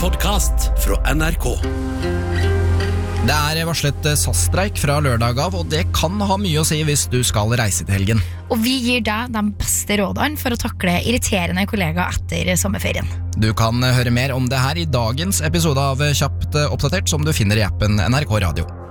podcast fra NRK. Det varslet SAS-streik fra lørdag av, og det kan ha mye å si hvis du skal reise til helgen. Og vi gir deg de beste rådene for å takle irriterende kollegaer etter sommerferien. Du kan høre mer om det her i dagens episode av Kjapt oppdatert, som du finner i appen NRK Radio.